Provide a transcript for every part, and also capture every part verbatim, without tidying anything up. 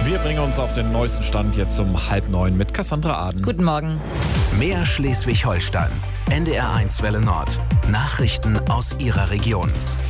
Wir bringen uns auf den neuesten Stand jetzt um halb neun mit Cassandra Aden. Guten Morgen. Mehr Schleswig-Holstein. N D R eins Welle Nord. Nachrichten aus Ihrer Region.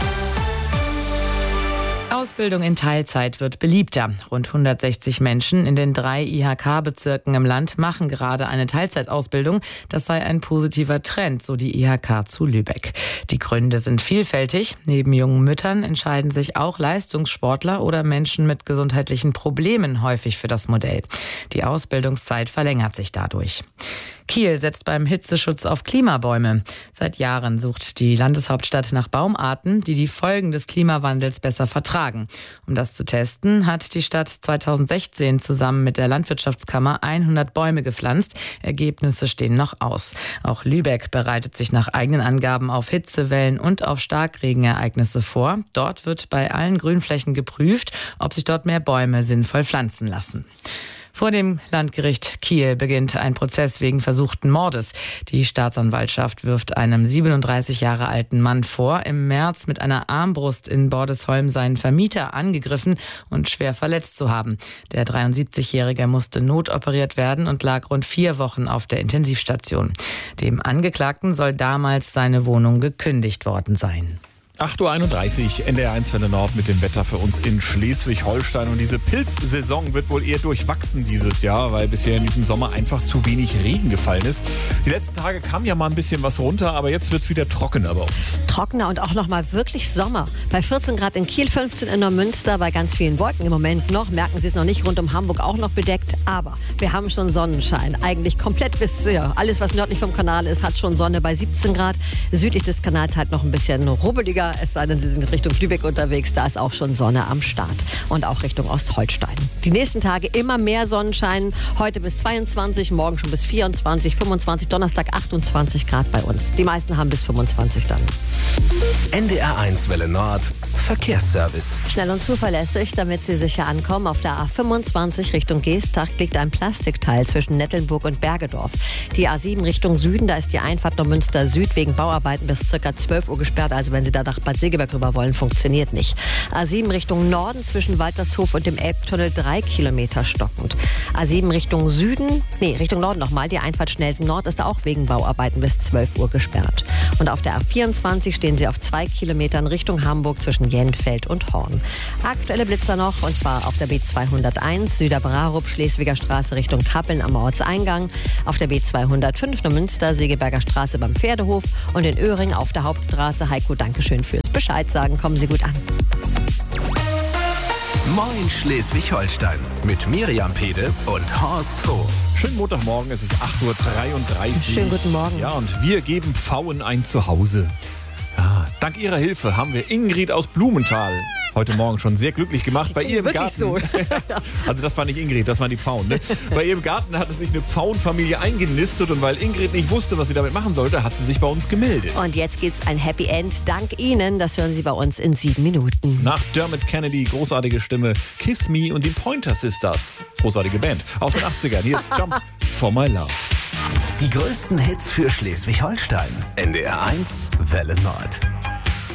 Ausbildung in Teilzeit wird beliebter. Rund hundertsechzig Menschen in den drei I H K-Bezirken im Land machen gerade eine Teilzeitausbildung. Das sei ein positiver Trend, so die I H K zu Lübeck. Die Gründe sind vielfältig. Neben jungen Müttern entscheiden sich auch Leistungssportler oder Menschen mit gesundheitlichen Problemen häufig für das Modell. Die Ausbildungszeit verlängert sich dadurch. Kiel setzt beim Hitzeschutz auf Klimabäume. Seit Jahren sucht die Landeshauptstadt nach Baumarten, die die Folgen des Klimawandels besser vertragen. Um das zu testen, hat die Stadt zweitausendsechzehn zusammen mit der Landwirtschaftskammer hundert Bäume gepflanzt. Ergebnisse stehen noch aus. Auch Lübeck bereitet sich nach eigenen Angaben auf Hitzewellen und auf Starkregenereignisse vor. Dort wird bei allen Grünflächen geprüft, ob sich dort mehr Bäume sinnvoll pflanzen lassen. Vor dem Landgericht Kiel beginnt ein Prozess wegen versuchten Mordes. Die Staatsanwaltschaft wirft einem siebenunddreißig Jahre alten Mann vor, im März mit einer Armbrust in Bordesholm seinen Vermieter angegriffen und schwer verletzt zu haben. Der dreiundsiebzigjährige musste notoperiert werden und lag rund vier Wochen auf der Intensivstation. Dem Angeklagten soll damals seine Wohnung gekündigt worden sein. acht Uhr einunddreißig, N D R eins Welle Nord mit dem Wetter für uns in Schleswig-Holstein. Und diese Pilzsaison wird wohl eher durchwachsen dieses Jahr, weil bisher in diesem Sommer einfach zu wenig Regen gefallen ist. Die letzten Tage kam ja mal ein bisschen was runter, aber jetzt wird es wieder trockener bei uns. Trockener und auch noch mal wirklich Sommer. Bei vierzehn Grad in Kiel, fünfzehn in Neumünster, bei ganz vielen Wolken im Moment noch. Merken Sie es noch nicht, rund um Hamburg auch noch bedeckt. Aber wir haben schon Sonnenschein. Eigentlich komplett bis, ja, alles was nördlich vom Kanal ist, hat schon Sonne bei siebzehn Grad. Südlich des Kanals halt noch ein bisschen rubbeliger. Es sei denn, Sie sind Richtung Lübeck unterwegs, da ist auch schon Sonne am Start. Und auch Richtung Ostholstein. Die nächsten Tage immer mehr Sonnenschein. Heute bis zweiundzwanzig, morgen schon bis vierundzwanzig, fünfundzwanzig, Donnerstag achtundzwanzig Grad bei uns. Die meisten haben bis fünfundzwanzig dann. N D R eins Welle Nord. Verkehrsservice. Schnell und zuverlässig, damit Sie sicher ankommen. Auf der A fünfundzwanzig Richtung Geestach liegt ein Plastikteil zwischen Nettelnburg und Bergedorf. Die A sieben Richtung Süden, da ist die Einfahrt Neumünster Süd wegen Bauarbeiten bis ca. zwölf Uhr gesperrt. Also wenn Sie da nach Bad Segeberg rüber wollen, funktioniert nicht. A sieben Richtung Norden zwischen Waltershof und dem Elbtunnel drei Kilometer stockend. A sieben Richtung Süden, nee, Richtung Norden nochmal. Die Einfahrt Schnelsen Nord ist da auch wegen Bauarbeiten bis zwölf Uhr gesperrt. Und auf der A vierundzwanzig stehen Sie auf zwei Kilometern Richtung Hamburg zwischen Jenfeld und Horn. Aktuelle Blitzer noch, und zwar auf der B zweihunderteins, Süderbrarup, Schleswiger Straße Richtung Kappeln am Ortseingang, auf der B zweihundertfünf, Neumünster, Segeberger Straße beim Pferdehof und in Öhring auf der Hauptstraße. Heiko, Dankeschön fürs Bescheid sagen. Kommen Sie gut an. Moin Schleswig-Holstein mit Miriam Pede und Horst Vogt. Schönen Montagmorgen, es ist acht Uhr dreiunddreißig. Schönen guten Morgen. Ja, und wir geben Pfauen ein Zuhause. Ja, dank Ihrer Hilfe haben wir Ingrid aus Blumenthal heute Morgen schon sehr glücklich gemacht. Bei ihr im Wirklich Garten. so. Also das war nicht Ingrid, das waren die Pfauen. Ne? Bei ihr im Garten hat es sich eine Pfauenfamilie eingenistet und weil Ingrid nicht wusste, was sie damit machen sollte, hat sie sich bei uns gemeldet. Und jetzt gibt's ein Happy End dank Ihnen. Das hören Sie bei uns in sieben Minuten. Nach Dermot Kennedy, großartige Stimme, Kiss Me und die Pointer Sisters, großartige Band aus den achtzigern. Hier ist Jump for My Love. Die größten Hits für Schleswig-Holstein. N D R eins Welle Nord.